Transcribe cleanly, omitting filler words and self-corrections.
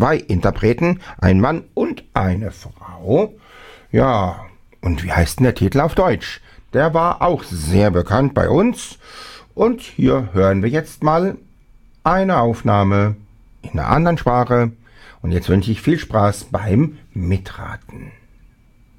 2 Interpreten, ein Mann und eine Frau. Ja, und wie heißt denn der Titel auf Deutsch? Der war auch sehr bekannt bei uns. Und hier hören wir jetzt mal eine Aufnahme in einer anderen Sprache. Und jetzt wünsche ich viel Spaß beim Mitraten.